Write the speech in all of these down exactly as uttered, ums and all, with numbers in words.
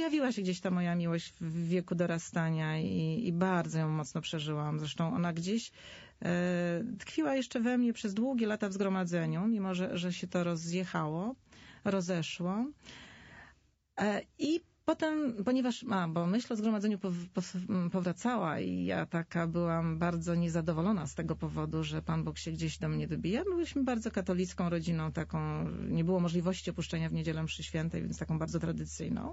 pojawiła się gdzieś ta moja miłość w wieku dorastania i, i bardzo ją mocno przeżyłam. Zresztą ona gdzieś e, tkwiła jeszcze we mnie przez długie lata w zgromadzeniu, mimo że, że się to rozjechało, rozeszło. E, I potem, ponieważ, a, bo myśl o zgromadzeniu pow, pow, powracała i ja taka byłam bardzo niezadowolona z tego powodu, że Pan Bóg się gdzieś do mnie dobija. Byliśmy bardzo katolicką rodziną, taką, nie było możliwości opuszczenia w niedzielę mszy świętej, więc taką bardzo tradycyjną.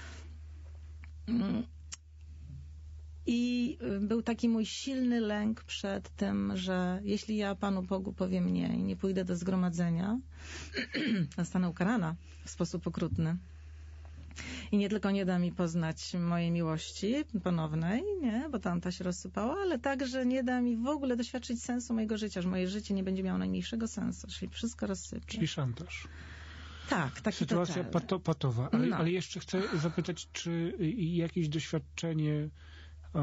I był taki mój silny lęk przed tym, że jeśli ja Panu Bogu powiem nie i nie pójdę do zgromadzenia, zostanę ukarana w sposób okrutny. I nie tylko nie da mi poznać mojej miłości ponownej, nie, bo tamta się rozsypała, ale także nie da mi w ogóle doświadczyć sensu mojego życia, że moje życie nie będzie miało najmniejszego sensu, czyli wszystko rozsypie. Czyli szantaż. Tak, taki Sytuacja pato, patowa. Ale, no. ale jeszcze chcę zapytać, czy jakieś doświadczenie e,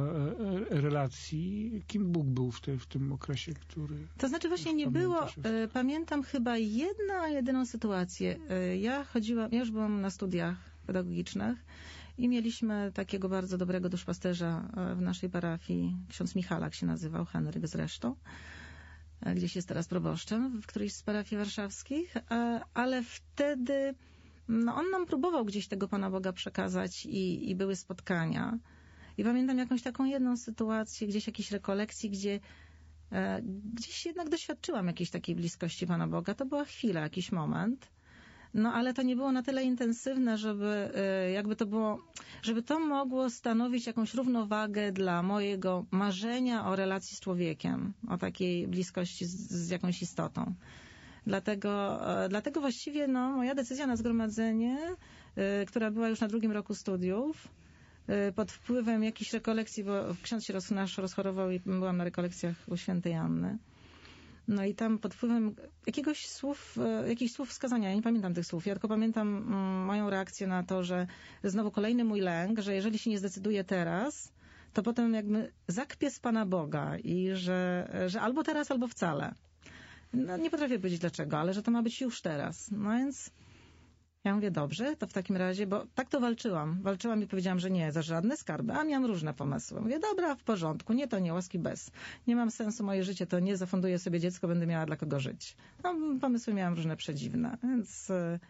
relacji, kim Bóg był w, te, w tym okresie, który... To znaczy właśnie nie było, e, pamiętam chyba jedną, jedyną sytuację. E, ja chodziłam, ja już byłam na studiach pedagogicznych i mieliśmy takiego bardzo dobrego duszpasterza w naszej parafii, ksiądz Michalak się nazywał, Henryk zresztą, gdzieś jest teraz proboszczem w którejś z parafii warszawskich, ale wtedy no, on nam próbował gdzieś tego Pana Boga przekazać i, i były spotkania. I pamiętam jakąś taką jedną sytuację, gdzieś jakiejś rekolekcji, gdzie e, gdzieś jednak doświadczyłam jakiejś takiej bliskości Pana Boga. To była chwila, jakiś moment. No ale to nie było na tyle intensywne, żeby e, jakby to było, żeby to mogło stanowić jakąś równowagę dla mojego marzenia o relacji z człowiekiem, o takiej bliskości z, z jakąś istotą. Dlatego, e, dlatego właściwie no, moja decyzja na zgromadzenie, e, która była już na drugim roku studiów, pod wpływem jakichś rekolekcji, bo ksiądz się roz, nasz rozchorował i byłam na rekolekcjach u świętej Anny. No i tam pod wpływem jakiegoś słów, jakichś słów wskazania, ja nie pamiętam tych słów, ja tylko pamiętam mm, moją reakcję na to, że znowu kolejny mój lęk, że jeżeli się nie zdecyduję teraz, to potem jakby zakpię z Pana Boga i że, że albo teraz, albo wcale. No nie potrafię powiedzieć dlaczego, ale że to ma być już teraz. No więc... Ja mówię, dobrze, to w takim razie, bo tak to walczyłam. Walczyłam i powiedziałam, że nie, za żadne skarby, a miałam różne pomysły. Mówię, dobra, w porządku, nie to nie, łaski bez. Nie mam sensu, moje życie to nie, zafunduję sobie dziecko, będę miała dla kogo żyć. No, pomysły miałam różne przedziwne, więc...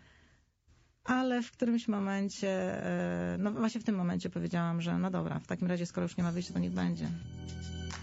Ale w którymś momencie, no właśnie w tym momencie powiedziałam, że no dobra, w takim razie, skoro już nie ma wyjścia, to niech będzie.